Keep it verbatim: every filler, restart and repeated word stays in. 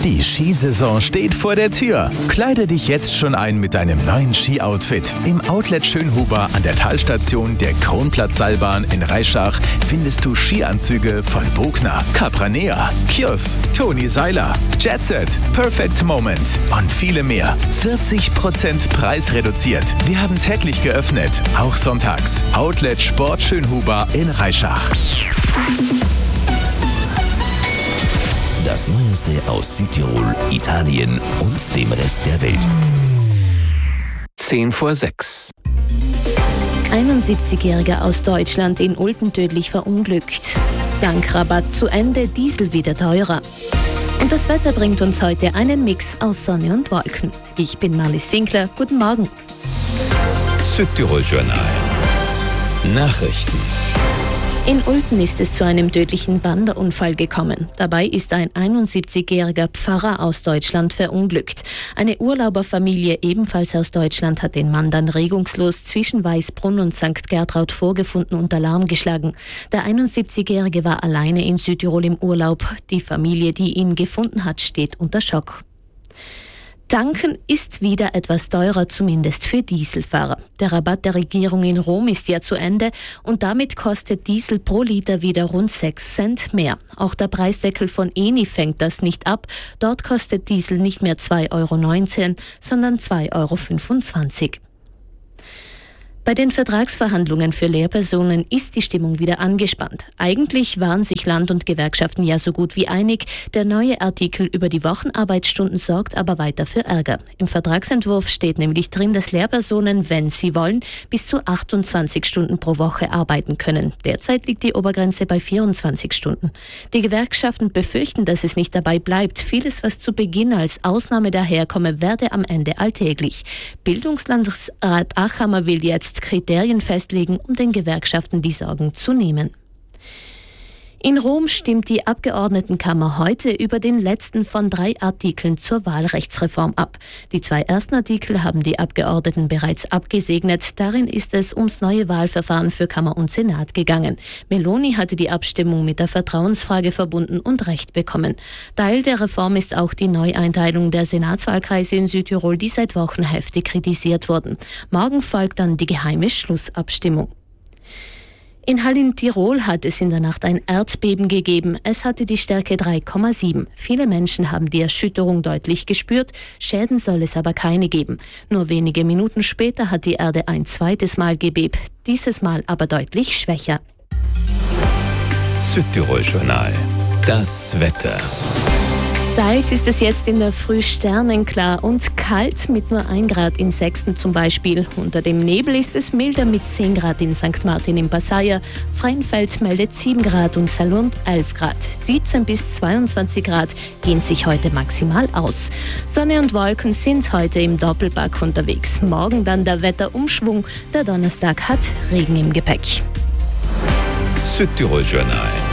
Die Skisaison steht vor der Tür. Kleide dich jetzt schon ein mit deinem neuen Ski-Outfit. Im Outlet Schönhuber an der Talstation der Kronplatz-Seilbahn in Reischach findest du Skianzüge von Bogner, Capranea, Kjus, Toni Seiler, Jetset, Perfect Moment und viele mehr. vierzig Prozent preisreduziert. Wir haben täglich geöffnet, auch sonntags. Outlet Sport Schönhuber in Reischach. Das Neueste aus Südtirol, Italien und dem Rest der Welt. zehn vor sechs. einundsiebzigjähriger aus Deutschland in Olten tödlich verunglückt. Tankrabatt zu Ende, Diesel wieder teurer. Und das Wetter bringt uns heute einen Mix aus Sonne und Wolken. Ich bin Marlies Winkler, guten Morgen. Südtirol Journal. Nachrichten. In Olten ist es zu einem tödlichen Wanderunfall gekommen. Dabei ist ein einundsiebzigjähriger Pfarrer aus Deutschland verunglückt. Eine Urlauberfamilie ebenfalls aus Deutschland hat den Mann dann regungslos zwischen Weißbrunn und Sankt Gertraud vorgefunden und Alarm geschlagen. Der einundsiebzigjährige war alleine in Südtirol im Urlaub. Die Familie, die ihn gefunden hat, steht unter Schock. Tanken ist wieder etwas teurer, zumindest für Dieselfahrer. Der Rabatt der Regierung in Rom ist ja zu Ende und damit kostet Diesel pro Liter wieder rund sechs Cent mehr. Auch der Preisdeckel von Eni fängt das nicht ab. Dort kostet Diesel nicht mehr zwei Euro neunzehn, sondern zwei Euro fünfundzwanzig. Bei den Vertragsverhandlungen für Lehrpersonen ist die Stimmung wieder angespannt. Eigentlich waren sich Land und Gewerkschaften ja so gut wie einig. Der neue Artikel über die Wochenarbeitsstunden sorgt aber weiter für Ärger. Im Vertragsentwurf steht nämlich drin, dass Lehrpersonen, wenn sie wollen, bis zu achtundzwanzig Stunden pro Woche arbeiten können. Derzeit liegt die Obergrenze bei vierundzwanzig Stunden. Die Gewerkschaften befürchten, dass es nicht dabei bleibt. Vieles, was zu Beginn als Ausnahme daherkomme, werde am Ende alltäglich. Bildungslandesrat Achammer will jetzt Kriterien festlegen, um den Gewerkschaften die Sorgen zu nehmen. In Rom stimmt die Abgeordnetenkammer heute über den letzten von drei Artikeln zur Wahlrechtsreform ab. Die zwei ersten Artikel haben die Abgeordneten bereits abgesegnet. Darin ist es ums neue Wahlverfahren für Kammer und Senat gegangen. Meloni hatte die Abstimmung mit der Vertrauensfrage verbunden und Recht bekommen. Teil der Reform ist auch die Neueinteilung der Senatswahlkreise in Südtirol, die seit Wochen heftig kritisiert wurden. Morgen folgt dann die geheime Schlussabstimmung. In Hallin-Tirol hat es in der Nacht ein Erdbeben gegeben. Es hatte die Stärke drei Komma sieben. Viele Menschen haben die Erschütterung deutlich gespürt. Schäden soll es aber keine geben. Nur wenige Minuten später hat die Erde ein zweites Mal gebebt. Dieses Mal aber deutlich schwächer. Südtirol Journal. Das Wetter. Teils ist es jetzt in der Früh sternenklar und kalt mit nur ein Grad in Sexten zum Beispiel. Unter dem Nebel ist es milder mit zehn Grad in Sankt Martin im Passaia. Freienfeld meldet sieben Grad und Salund elf Grad. siebzehn bis zweiundzwanzig Grad gehen sich heute maximal aus. Sonne und Wolken sind heute im Doppelpack unterwegs. Morgen dann der Wetterumschwung. Der Donnerstag hat Regen im Gepäck. Südtirol Journal.